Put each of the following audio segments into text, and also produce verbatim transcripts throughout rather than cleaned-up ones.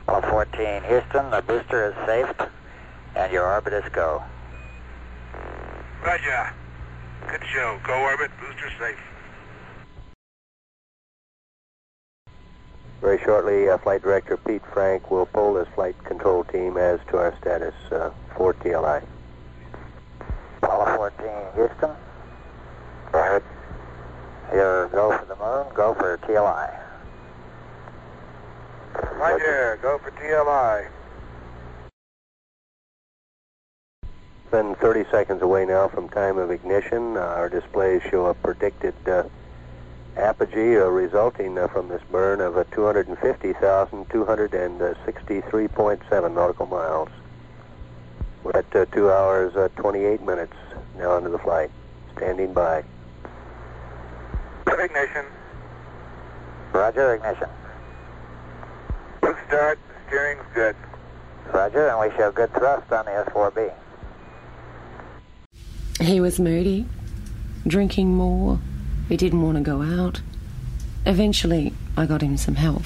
Apollo fourteen, Houston, the booster is safe, and your orbit is go. Roger. Good show. Go orbit, booster safe. Very shortly, uh, Flight Director Pete Frank will poll this flight control team as to our status uh, for T L I. Apollo fourteen, Houston. Go ahead. Your go for the moon, go for T L I. Roger. Go for T L I. Been thirty seconds away now from time of ignition. Uh, our displays show a predicted uh, apogee uh, resulting uh, from this burn of uh, two hundred fifty thousand two hundred sixty-three point seven nautical miles. We're at uh, two hours, uh, twenty-eight minutes now into the flight. Standing by. Ignition. Roger, ignition. Good start. Steering's good. Roger, and we show good thrust on the S four B. He was moody, drinking more. He didn't want to go out. Eventually, I got him some help.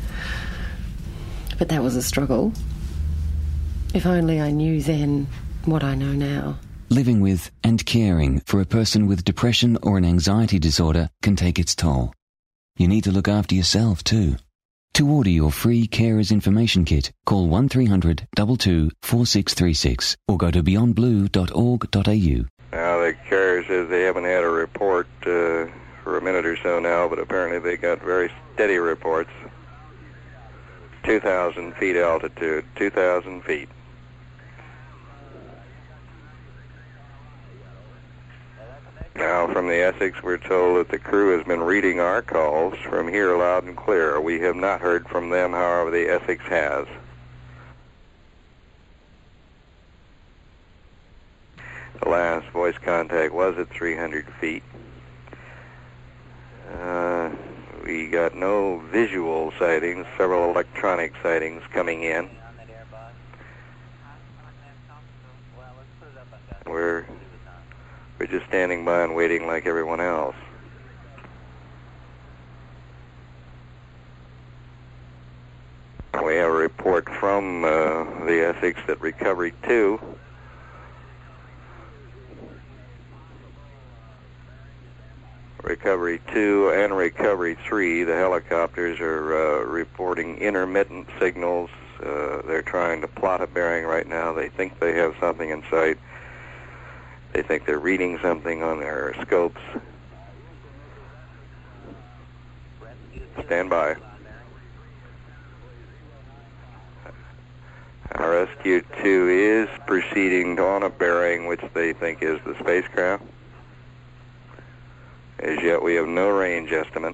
But that was a struggle. If only I knew then what I know now. Living with and caring for a person with depression or an anxiety disorder can take its toll. You need to look after yourself too. To order your free Carers Information Kit, call one three hundred, two two, four six three six or go to beyond blue dot org dot a u. Now, the carrier says they haven't had a report uh, for a minute or so now, but apparently they got very steady reports. two thousand feet altitude, two thousand feet. Now, from the Essex, we're told that the crew has been reading our calls from here loud and clear. We have not heard from them, however, the Essex has. The last voice contact was at three hundred feet. Uh, we got no visual sightings, several electronic sightings coming in. We're, we're just standing by and waiting like everyone else. We have a report from uh, the Essex that Recovery two Recovery two and Recovery three, the helicopters are uh, reporting intermittent signals. Uh, they're trying to plot a bearing right now. They think they have something in sight. They think they're reading something on their scopes. Stand by. Our Rescue two is proceeding on a bearing which they think is the spacecraft. As yet, we have no range estimate.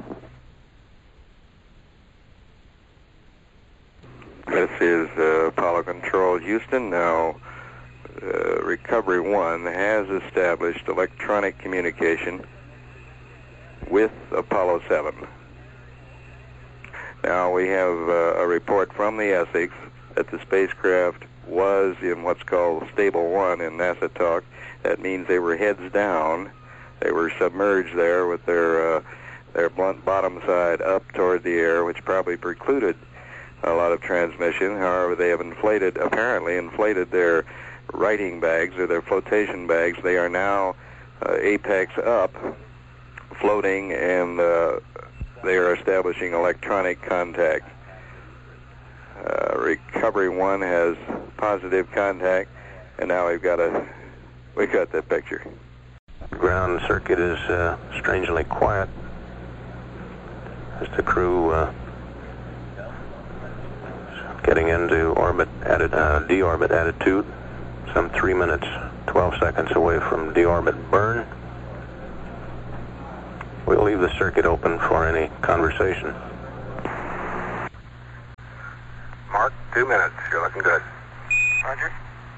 This is uh, Apollo Control Houston. Now, uh, Recovery one has established electronic communication with Apollo seven. Now, we have uh, a report from the Essex that the spacecraft was in what's called Stable one in NASA talk. That means they were heads down. They were submerged there with their uh, their blunt bottom side up toward the air, which probably precluded a lot of transmission. However, they have inflated, apparently inflated their writing bags or their flotation bags. They are now uh, apex up, floating, and uh, they are establishing electronic contact. Uh, Recovery one has positive contact, and now we've got a we've got that picture. Ground circuit is uh, strangely quiet as the crew uh, getting into orbit atti- uh, deorbit attitude, some three minutes, twelve seconds away from deorbit burn. We'll leave the circuit open for any conversation. Mark, two minutes. You're looking good. Roger.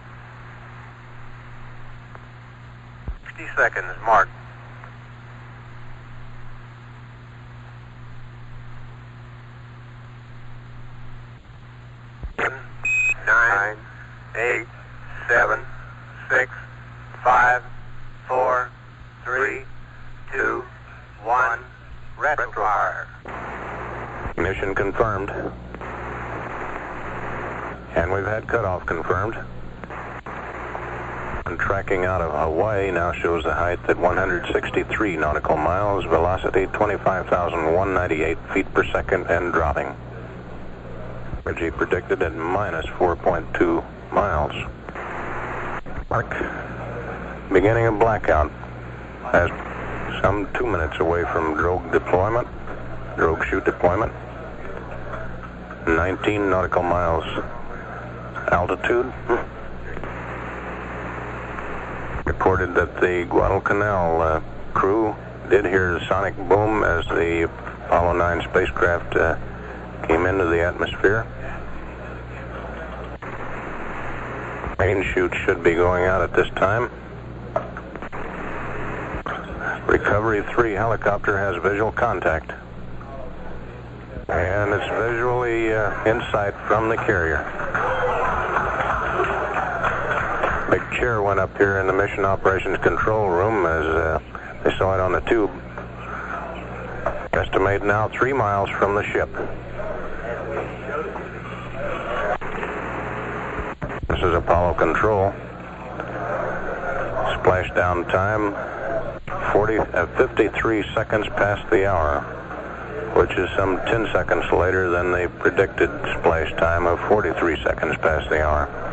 sixty seconds, Mark. Nine, eight, seven, six, five, four, three, two, one, retro fire. Mission confirmed. And we've had cutoff confirmed. And tracking out of Hawaii now shows the height at one hundred sixty-three nautical miles, velocity twenty-five thousand one hundred ninety-eight feet per second and dropping. Energy predicted at minus four point two miles. Mark, beginning of blackout. As some two minutes away from drogue deployment, drogue chute deployment. nineteen nautical miles altitude. Reported that the Guadalcanal uh, crew did hear the sonic boom as the Apollo nine spacecraft uh, came into the atmosphere. Main chute should be going out at this time. Recovery three helicopter has visual contact. And it's visually uh, in sight from the carrier. Big chair went up here in the Mission Operations Control Room as uh, they saw it on the tube. Estimate now three miles from the ship. This is Apollo Control. Splashdown time forty, uh, fifty-three seconds past the hour, which is some ten seconds later than the predicted splash time of forty-three seconds past the hour.